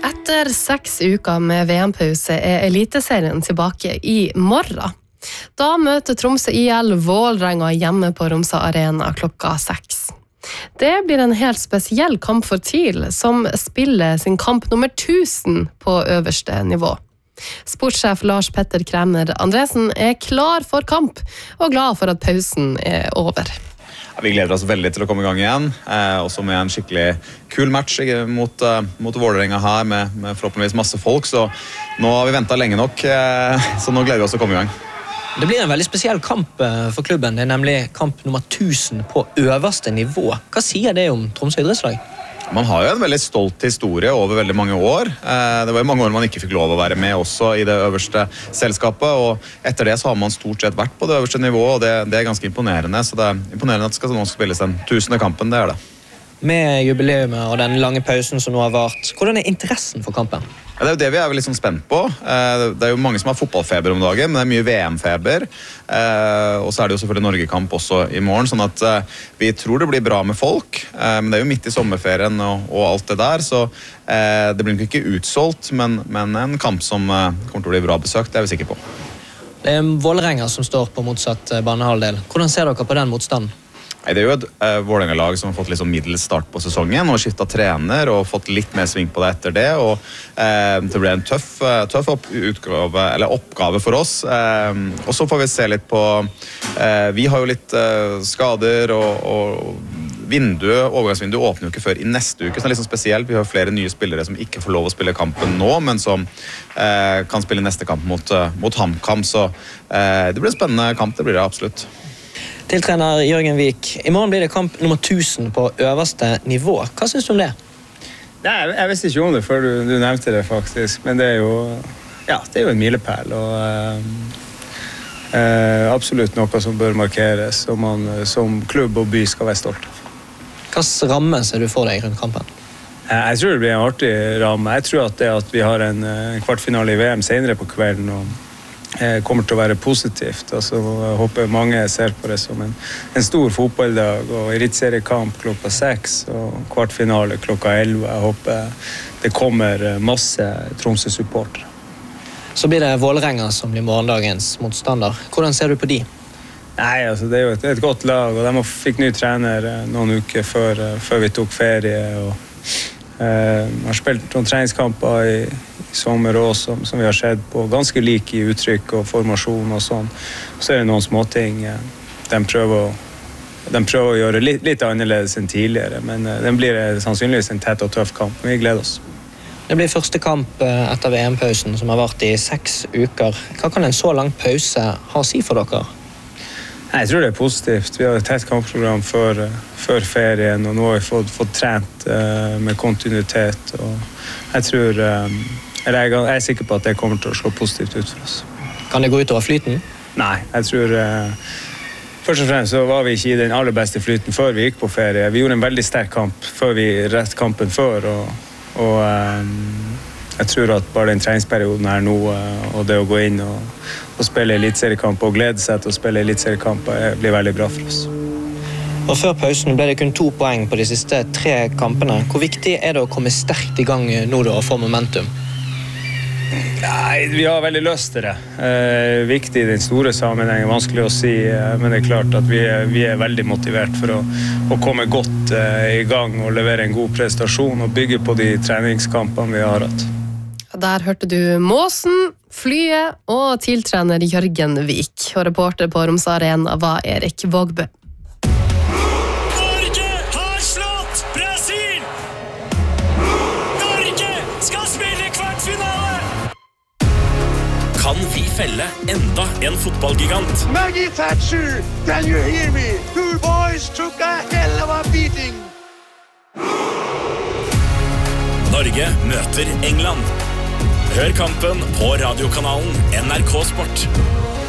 Etter 6 uker med VM-pause Eliteserien tilbake I morgen. Da møter Tromsø IL Vålerenga hjemme på Romsa Arena klokka 6. Det blir en helt spesiell kamp for TIL, som spiller sin kamp nummer 1000 på øverste nivå. Sportssjef Lars Petter Kremer Andresen klar for kamp, og glad for at pausen over. Vi gleder oss veldig til å komme I gang igjen, også med en skikkelig kul match mot Vålerenga her, med forhåpentligvis masse folk, så nå har vi ventet lenge nok, så nå gleder vi oss til å komme I gang. Det blir en veldig spesiell kamp for klubben, det nemlig kamp nummer 1000 på øverste nivå. Hva sier det om Tromsø idrettslag? Man har jo en veldig stolt historie over veldig mange år. Det var jo mange år man ikke fikk lov å være med også I det øverste selskapet, og etter det så har man stort sett vært på det øverste nivået, og det ganske imponerende, så det imponerende at det skal nå spilles den 1000. kampen, det det. Med jubileumet og den lange pausen som nå har vært, hvordan interessen for kampen? Ja, det jo det vi vel litt sånn spent på. Det jo mange som har fotballfeber om dagen, men det mye VM-feber. Og så det jo selvfølgelig Norge-kamp også I morgen, sånn at vi tror det blir bra med folk. Men det jo midt I sommerferien og alt det der, så det blir nok ikke utsolgt, men en kamp som kommer til å bli bra besøkt, det vi sikker på. Det Vålerenga som står på motsatt banehalvdel. Hvordan ser dere på den motstanden? Det jo et Vålerenga-lag som har fått litt sånn middels start på sesongen og skiftet trener og fått litt mer sving på det etter det, og det ble en tøff oppgave for oss. Og så får vi se litt på vi har jo litt skader og overgangsvinduet åpner jo ikke før I neste uke, så det litt sånn spesielt. Vi har flere nye spillere som ikke får lov å spille kampen nå, men som kan spille neste kamp mot HamKam, så det blir en spennende kamp, det blir det absolutt. Tiltrener Jørgen Vik, I morgen blir det kamp nummer 1000 på øverste nivå. Hva synes du om det? Nei, jeg visste ikke om det før du nevnte det faktisk, men det jo en milepæl, og absolutt noe som bør markeres, og man som klubb og by skal være stolt av. Hva ramme ser du for deg rundt kampen? Jeg tror det blir en artig ramme. Jeg tror at det at vi har en kvartfinale I VM senere på kvelden, og kommer til å være positivt. Altså, jeg håper mange ser på det som en stor fotballdag, og eliteseriekamp klokka 6, og kvartfinale klokka 11. Jeg håper det kommer masse Tromsø-supportere. Så blir det Vålerenga som blir morgendagens motstander. Hvordan ser du på de? Nei, altså, det jo et godt lag, og de fikk ny trener noen uker før vi tok ferie, og har spilt noen treningskamper I sommer også, som vi har sett på, ganske like I uttrykk og formasjon og sånn. Så det noen småting de prøver å gjøre litt annerledes enn tidligere, men den blir sannsynligvis en tett og tøff kamp, men vi gleder oss. Det blir første kamp etter VM-pausen som har vært I 6 uker. Hva kan en så lang pause ha å si for dere? Jeg tror det positivt. Vi har et tett kampprogram før ferien, og nå har vi fått trent med kontinuitet, og jeg er sikker på at det kommer til å slå positivt ut for oss. Kan det gå ut over flyten? Nei, jeg tror først og fremst så var vi ikke I den aller beste flyten før vi gikk på ferie. Vi gjorde en veldig sterk kamp før vi rett kampen før, og jeg tror at bare den treningsperioden her nå, og det å gå inn og spille eliteseriekamp og glede seg til å spille eliteseriekamp blir veldig bra for oss. Og før pausen ble det kun 2 poeng på de siste 3 kampene. Hvor viktig det å komme sterkt I gang nå da og få momentum? Nei, vi har veldig lyst til det. Viktig I den store sammenhengen, vanskelig å si, men det klart at vi veldig motivert for å komme godt I gang og levere en god prestasjon og bygge på de treningskampene vi har hatt. Der hørte du Måsen, Flyet og tiltrener Jørgen Vik, og reporter på Romsa Arena var Erik Vågbø. Norge har slått Brasil! Norge skal spille kvartfinale! Kan vi felle enda en fotballgigant? Maggie Thatcher, can you hear me? You boys took a hell of a beating. Norge møter England. Hør kampen på radiokanalen NRK Sport.